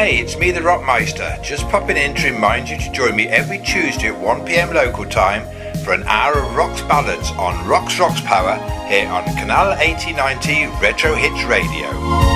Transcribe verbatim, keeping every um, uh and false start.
Hey, it's me, the Rockmeister, just popping in to remind you to join me every Tuesday at one p.m. local time for an hour of Rocks ballads on Rocks Rocks Power here on Canal eighty ninety Retro Hits Radio.